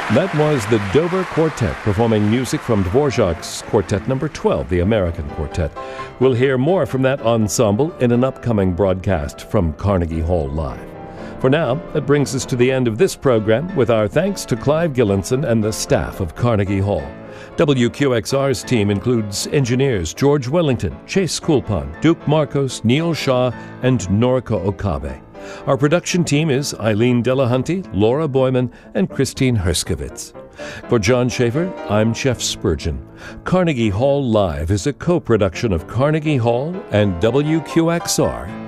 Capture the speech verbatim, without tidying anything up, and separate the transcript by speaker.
Speaker 1: That was the Dover Quartet performing music from Dvorak's Quartet number twelve, the American Quartet. We'll hear more from that ensemble in an upcoming broadcast from Carnegie Hall Live. For now, that brings us to the end of this program with our thanks to Clive Gillinson and the staff of Carnegie Hall. W Q X R's team includes engineers George Wellington, Chase Coulpon, Duke Marcos, Neil Shaw, and Noriko Okabe. Our production team is Eileen Delahunty, Laura Boyman, and Christine Herskovitz. For John Schaefer, I'm Jeff Spurgeon. Carnegie Hall Live is a co-production of Carnegie Hall and W Q X R